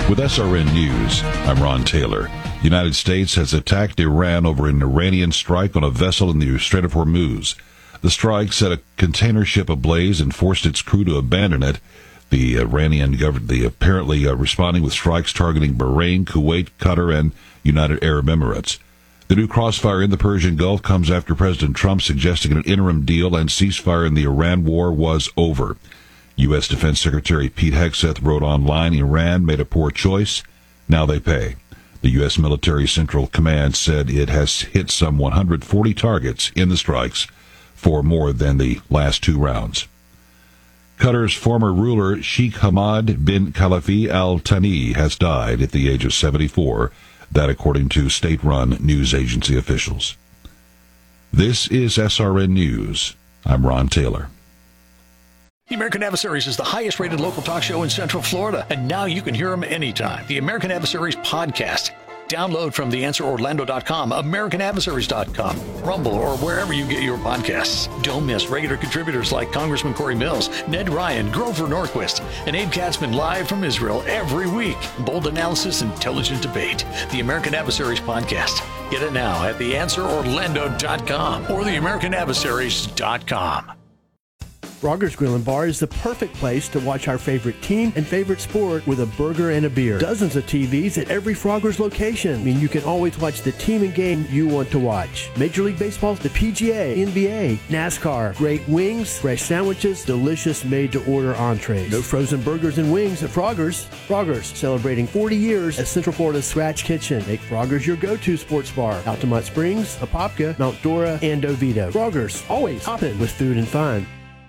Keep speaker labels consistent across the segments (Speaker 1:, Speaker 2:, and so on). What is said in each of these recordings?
Speaker 1: With SRN News, I'm Ron Taylor. The United States has attacked Iran over an Iranian strike on a vessel in the Strait of Hormuz. The strike set a container ship ablaze and forced its crew to abandon it. The Iranian government apparently responding with strikes targeting Bahrain, Kuwait, Qatar, and United Arab Emirates. The new crossfire in the Persian Gulf comes after President Trump suggesting an interim deal and ceasefire in the Iran war was over. U.S. Defense Secretary Pete Hegseth wrote online, Iran made a poor choice. Now they pay. The U.S. Military Central Command said it has hit some 140 targets in the strikes for more than the last two rounds. Qatar's former ruler Sheikh Hamad bin Khalifa Al Thani has died at the age of 74. That according to state-run news agency officials. This is SRN News. I'm Ron Taylor.
Speaker 2: The American Adversaries is the highest-rated local talk show in Central Florida, and now you can hear them anytime. The American Adversaries podcast. Download from theanswerorlando.com, americanadversaries.com, Rumble, or wherever you get your podcasts. Don't miss regular contributors like Congressman Corey Mills, Ned Ryan, Grover Norquist, and Abe Katzman live from Israel every week. Bold analysis, intelligent debate. The American Adversaries podcast. Get it now at theanswerorlando.com or theamericanadversaries.com.
Speaker 3: Frogger's Grill and Bar is the perfect place to watch our favorite team and favorite sport with a burger and a beer. Dozens of TVs at every Frogger's location mean you can always watch the team and game you want to watch. Major League Baseball, the PGA, NBA, NASCAR, great wings, fresh sandwiches, delicious made-to-order entrees. No frozen burgers and wings at Frogger's. Frogger's, celebrating 40 years as Central Florida's Scratch Kitchen. Make Frogger's your go-to sports bar. Altamont Springs, Apopka, Mount Dora, and Oviedo. Frogger's, always hopping with food and fun.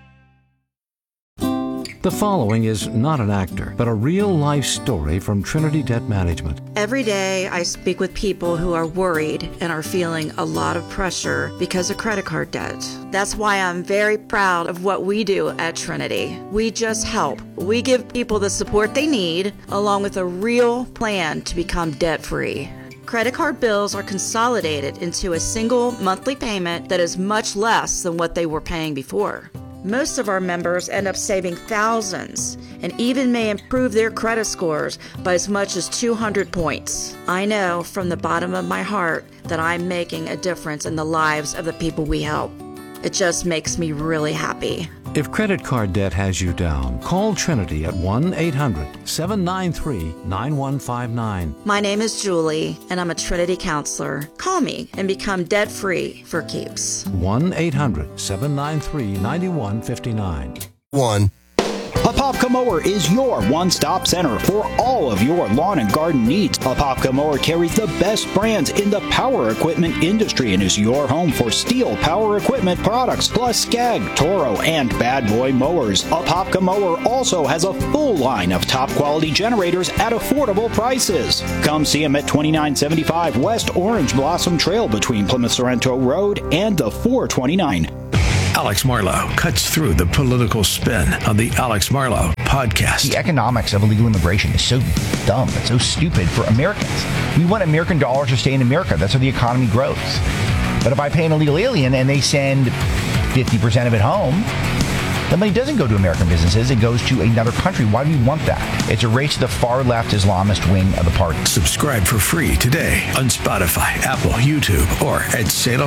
Speaker 4: The following is not an actor, but a real-life story from Trinity Debt Management.
Speaker 5: Every day I speak with people who are worried and are feeling a lot of pressure because of credit card debt. That's why I'm very proud of what we do at Trinity. We just help. We give people the support they need, along with a real plan to become debt-free. Credit card bills are consolidated into a single monthly payment that is much less than what they were paying before. Most of our members end up saving thousands and even may improve their credit scores by as much as 200 points. I know from the bottom of my heart that I'm making a difference in the lives of the people we help. It just makes me really happy.
Speaker 4: If credit card debt has you down, call Trinity at 1-800-793-9159.
Speaker 5: My name is Julie, and I'm a Trinity counselor. Call me and become debt-free for keeps.
Speaker 4: 1-800-793-9159.
Speaker 6: Apopka Mower is your one-stop center for all of your lawn and garden needs. Apopka Mower carries the best brands in the power equipment industry and is your home for Steel power equipment products, plus Skag, Toro, and Bad Boy mowers. Apopka Mower also has a full line of top-quality generators at affordable prices. Come see them at 2975 West Orange Blossom Trail between Plymouth Sorrento Road and the 429.
Speaker 2: Alex Marlow cuts through the political spin on the Alex Marlow podcast.
Speaker 7: The economics of illegal immigration is so dumb. It's so stupid for Americans. We want American dollars to stay in America. That's how the economy grows. But if I pay an illegal alien and they send 50% of it home, the money doesn't go to American businesses. It goes to another country. Why do we want that? It's a race to the far-left Islamist wing of the party.
Speaker 2: Subscribe for free today on Spotify, Apple, YouTube, or at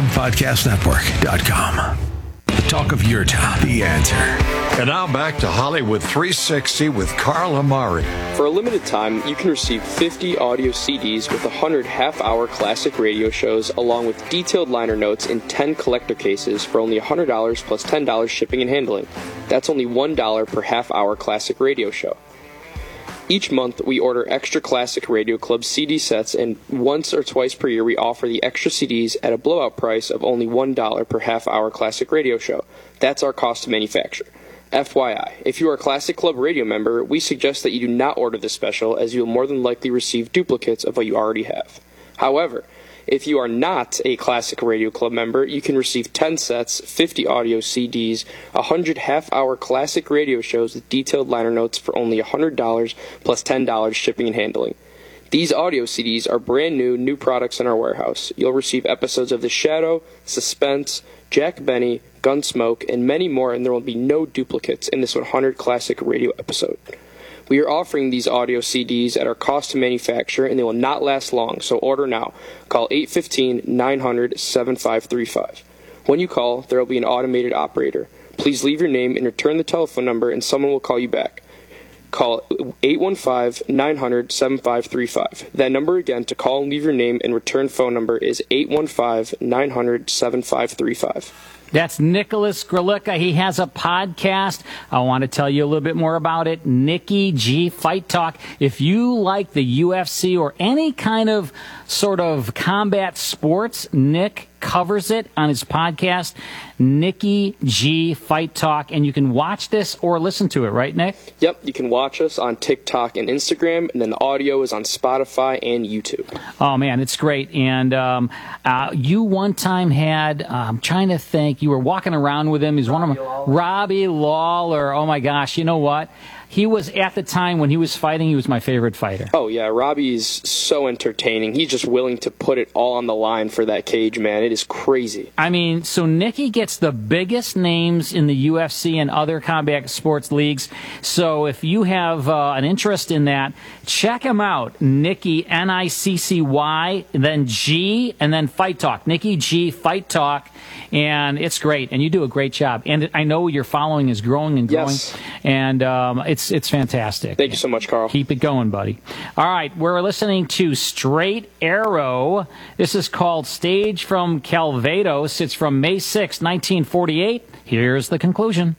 Speaker 2: SalemPodcastNetwork.com. The talk of your town, The Answer.
Speaker 8: And now back to Hollywood 360 with Carl Amari.
Speaker 9: For a limited time, you can receive 50 audio CDs with 100 half-hour classic radio shows, along with detailed liner notes in 10 collector cases for only $100 plus $10 shipping and handling. That's only $1 per half-hour classic radio show. Each month, we order extra classic Radio Club CD sets, and once or twice per year, we offer the extra CDs at a blowout price of only $1 per half-hour classic radio show. That's our cost to manufacture. FYI, if you are a Classic Club Radio member, we suggest that you do not order this special, as you will more than likely receive duplicates of what you already have. However, if you are not a Classic Radio Club member, you can receive 10 sets, 50 audio CDs, 100 half-hour classic radio shows with detailed liner notes for only $100 plus $10 shipping and handling. These audio CDs are brand new products in our warehouse. You'll receive episodes of The Shadow, Suspense, Jack Benny, Gunsmoke, and many more, and there will be no duplicates in this 100 classic radio episode. We are offering these audio CDs at our cost to manufacture, and they will not last long, so order now. Call 815-900-7535. When you call, there will be an automated operator. Please leave your name and return the telephone number, and someone will call you back. Call 815-900-7535. That number again to call and leave your name and return phone number is 815-900-7535.
Speaker 10: That's Nicholas Grlica. He has a podcast. I want to tell you a little bit more about it. Nicky G Fight Talk. If you like the UFC or any kind of sort of combat sports, Nick covers it on his podcast, Nicky G Fight Talk. And you can watch this or listen to it, right, Nick?
Speaker 9: Yep, you can watch us on TikTok and Instagram, and then the audio is on Spotify and YouTube.
Speaker 10: Oh, man, it's great. And you one time had, I'm trying to think, you were walking around with him. He's one of them, Robbie Lawler. Oh, my gosh, you know what? He was, at the time when he was fighting, he was my favorite fighter.
Speaker 9: Oh, yeah, Robbie's so entertaining. He's just willing to put it all on the line for that cage, man. It is crazy.
Speaker 10: I mean, so Nicky gets the biggest names in the UFC and other combat sports leagues. So if you have an interest in that, check him out. Nicky, Niccy, then G, and then Fight Talk. Nicky G Fight Talk. And it's great. And you do a great job. And I know your following is growing and growing.
Speaker 9: Yes.
Speaker 10: And it's fantastic.
Speaker 9: Thank you so much, Carl.
Speaker 10: Keep it going, buddy. All right, we're listening to Straight Arrow. This is called Stage from Calvados. It's from May 6, 1948. Here's the conclusion.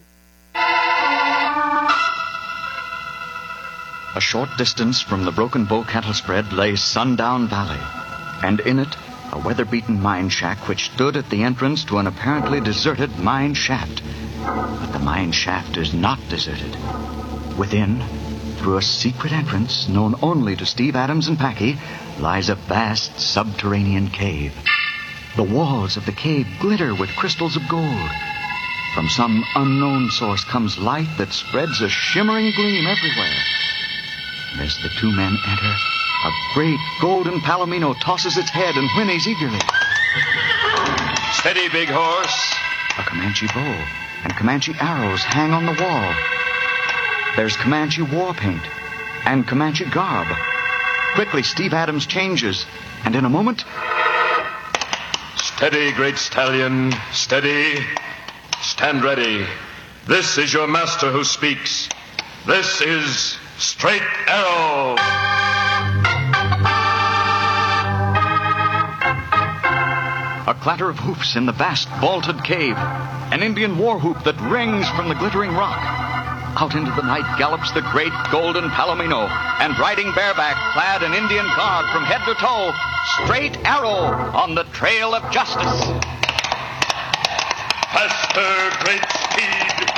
Speaker 11: A short distance from the Broken Bow cattle spread lay Sundown Valley, and in it, a weather-beaten mine shack which stood at the entrance to an apparently deserted mine shaft. But the mine shaft is not deserted. Within, through a secret entrance known only to Steve Adams and Packy, lies a vast subterranean cave. The walls of the cave glitter with crystals of gold. From some unknown source comes light that spreads a shimmering gleam everywhere. And as the two men enter, a great golden palomino tosses its head and whinnies eagerly.
Speaker 12: Steady, big horse.
Speaker 11: A Comanche bow and Comanche arrows hang on the wall. There's Comanche war paint and Comanche garb. Quickly, Steve Adams changes, and in a moment...
Speaker 12: Steady, great stallion, steady. Stand ready. This is your master who speaks. This is Straight Arrow.
Speaker 11: A clatter of hoofs in the vast vaulted cave. An Indian war whoop that rings from the glittering rock. Out into the night gallops the great golden palomino, and riding bareback, clad in Indian garb from head to toe, Straight Arrow on the trail of justice.
Speaker 12: Faster, great speed.